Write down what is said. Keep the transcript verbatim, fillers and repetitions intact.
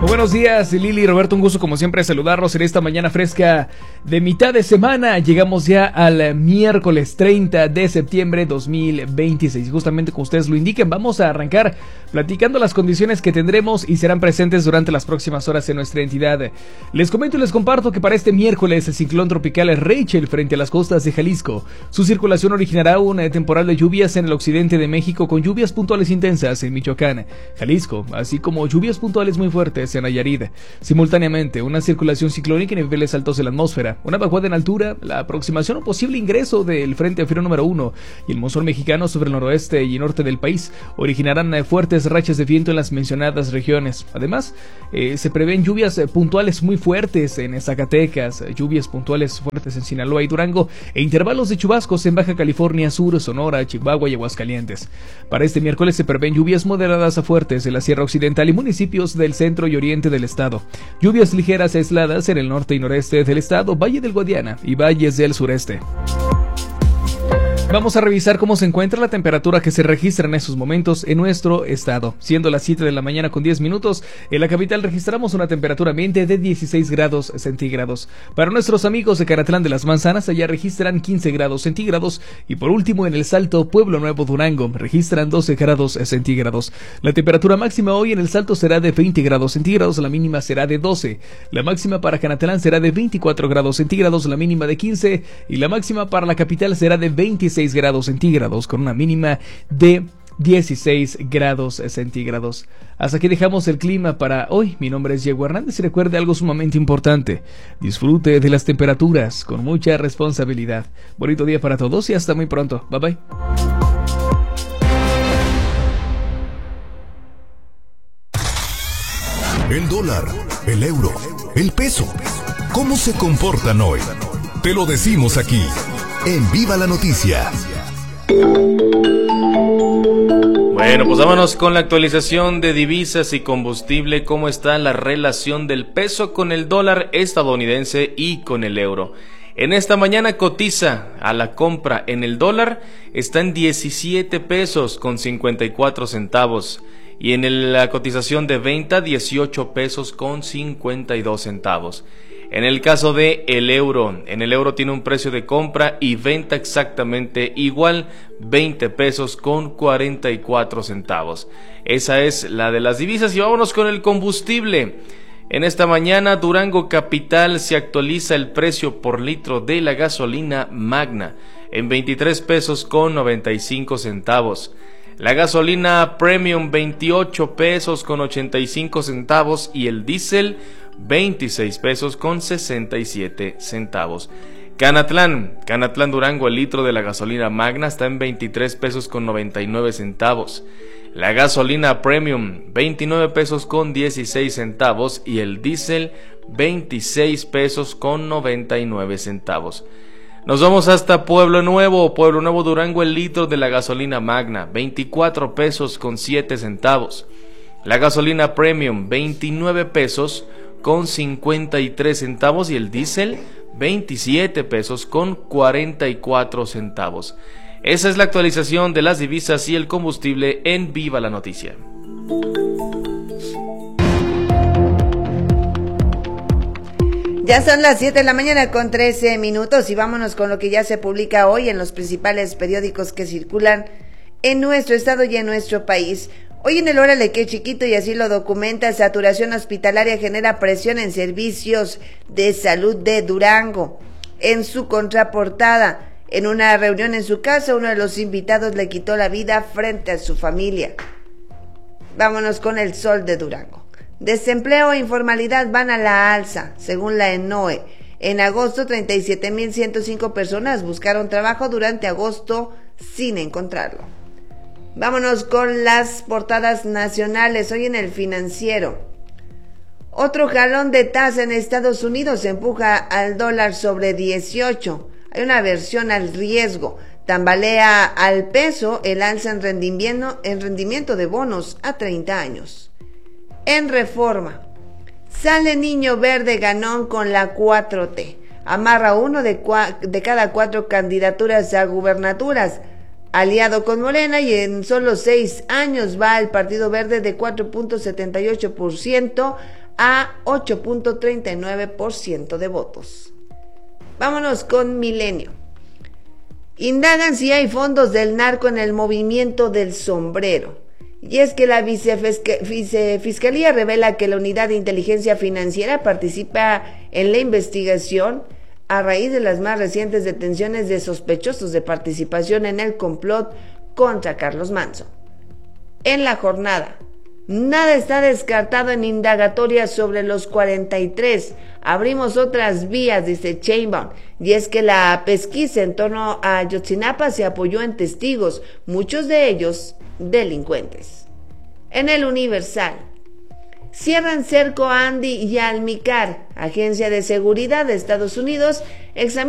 Muy buenos días, Lili y Roberto, un gusto como siempre saludarlos en esta mañana fresca de mitad de semana. Llegamos ya al miércoles treinta de septiembre dos mil veintiséis. Justamente como ustedes lo indiquen, vamos a arrancar platicando las condiciones que tendremos y serán presentes durante las próximas horas en nuestra entidad. Les comento y les comparto que para este miércoles el ciclón tropical Rachel frente a las costas de Jalisco. Su circulación originará un temporal de lluvias en el occidente de México con lluvias puntuales intensas en Michoacán, Jalisco, así como lluvias puntuales muy fuertes en Nayarit. Simultáneamente, una circulación ciclónica en niveles altos de la atmósfera, una vaguada en altura, la aproximación o posible ingreso del Frente Frío número uno y el monzón mexicano sobre el noroeste y norte del país originarán fuertes rachas de viento en las mencionadas regiones. Además, eh, se prevén lluvias puntuales muy fuertes en Zacatecas, lluvias puntuales fuertes en Sinaloa y Durango e intervalos de chubascos en Baja California Sur, Sonora, Chihuahua y Aguascalientes. Para este miércoles se prevén lluvias moderadas a fuertes en la Sierra Occidental y municipios del centro y oriente del estado. Lluvias ligeras aisladas en el norte y noreste del estado, Valle del Guadiana y valles del sureste. Vamos a revisar cómo se encuentra la temperatura que se registra en estos momentos en nuestro estado. Siendo las siete de la mañana con diez minutos, en la capital registramos una temperatura ambiente de dieciséis grados centígrados. Para nuestros amigos de Caratlán de las Manzanas, allá registran quince grados centígrados. Y por último, en El Salto, Pueblo Nuevo, Durango, registran doce grados centígrados. La temperatura máxima hoy en El Salto será de veinte grados centígrados, la mínima será de doce. La máxima para Canatlán será de veinticuatro grados centígrados, la mínima de quince. Y la máxima para la capital será de veintiséis grados centígrados con una mínima de dieciséis grados centígrados. Hasta aquí dejamos el clima para hoy. Mi nombre es Diego Hernández y recuerde algo sumamente importante: disfrute de las temperaturas con mucha responsabilidad. Bonito día para todos y hasta muy pronto. Bye bye. El dólar, el euro, el peso, ¿cómo se comportan hoy? Te lo decimos aquí en Viva la Noticia. Bueno, pues vámonos con la actualización de divisas y combustible. ¿Cómo está la relación del peso con el dólar estadounidense y con el euro? En esta mañana cotiza a la compra en el dólar, está en diecisiete pesos con cincuenta y cuatro centavos. Y en el, la cotización de venta, dieciocho pesos con cincuenta y dos centavos. En el caso de el euro, en el euro tiene un precio de compra y venta exactamente igual, veinte pesos con cuarenta y cuatro centavos. Esa es la de las divisas y vámonos con el combustible. En esta mañana, Durango Capital se actualiza el precio por litro de la gasolina Magna en veintitrés pesos con noventa y cinco centavos. La gasolina Premium veintiocho pesos con ochenta y cinco centavos y el diésel veintiséis pesos con sesenta y siete centavos. Canatlán, Canatlán Durango, el litro de la gasolina Magna está en veintitrés pesos con noventa y nueve centavos. La gasolina Premium veintinueve pesos con dieciséis centavos y el diésel veintiséis pesos con noventa y nueve centavos. Nos vamos hasta Pueblo Nuevo, Pueblo Nuevo Durango, el litro de la gasolina Magna, veinticuatro pesos con siete centavos. La gasolina Premium, veintinueve pesos con cincuenta y tres centavos y el diésel, veintisiete pesos con cuarenta y cuatro centavos. Esa es la actualización de las divisas y el combustible en Viva la Noticia. Ya son las siete de la mañana con trece minutos y vámonos con lo que ya se publica hoy en los principales periódicos que circulan en nuestro estado y en nuestro país. Hoy en el Órale que chiquito, y así lo documenta, saturación hospitalaria genera presión en servicios de salud de Durango. En su contraportada, en una reunión en su casa, uno de los invitados le quitó la vida frente a su familia. Vámonos con el Sol de Durango. Desempleo e informalidad van a la alza, según la ENOE. En agosto, treinta y siete mil ciento cinco personas buscaron trabajo durante agosto sin encontrarlo. Vámonos con las portadas nacionales. Hoy en el Financiero. Otro jalón de tasa en Estados Unidos empuja al dólar sobre dieciocho. Hay una aversión al riesgo. Tambalea al peso el alza en rendimiento, en rendimiento de bonos a treinta años. En Reforma, sale Niño Verde ganón con la cuatro T. Amarra uno de, cua, de cada cuatro candidaturas a gubernaturas. Aliado con Morena, y en solo seis años va el Partido Verde de cuatro punto setenta y ocho por ciento a ocho punto treinta y nueve por ciento de votos. Vámonos con Milenio. Indagan si hay fondos del narco en el movimiento del sombrero. Y es que la Vicefiscalía revela que la Unidad de Inteligencia Financiera participa en la investigación a raíz de las más recientes detenciones de sospechosos de participación en el complot contra Carlos Manzo. En la jornada, nada está descartado en indagatorias sobre los cuarenta y tres. Abrimos otras vías, dice Sheinbaum, y es que la pesquisa en torno a Ayotzinapa se apoyó en testigos, muchos de ellos delincuentes. En el Universal, cierran cerco a Andy y a Almicar. Agencia de Seguridad de Estados Unidos examina